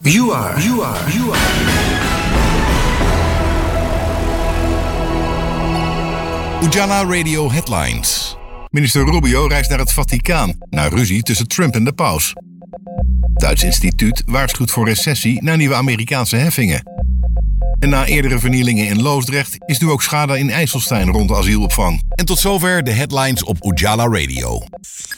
You are. Ujala Radio Headlines. Minister Rubio reist naar het Vaticaan, na ruzie tussen Trump en de paus. Duits instituut waarschuwt voor recessie na nieuwe Amerikaanse heffingen. En na eerdere vernielingen in Loosdrecht is nu ook schade in IJsselstein rond de asielopvang. En tot zover de headlines op Ujala Radio.